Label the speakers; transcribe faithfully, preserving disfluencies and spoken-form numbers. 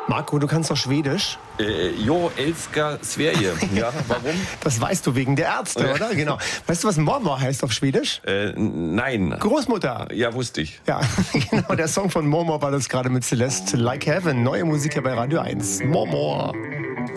Speaker 1: Marco, du kannst doch Schwedisch.
Speaker 2: Äh, jo, älskar Sverige. Ja, warum?
Speaker 1: Das weißt du wegen der Ärzte, oder? Genau. Weißt du, was Mormor heißt auf Schwedisch?
Speaker 2: Äh, nein.
Speaker 1: Großmutter.
Speaker 2: Ja, wusste ich.
Speaker 1: Ja, genau. Der Song von Mormor war das gerade mit Celeste. Like Heaven. Neue Musik hier bei Radio eins. Mormor.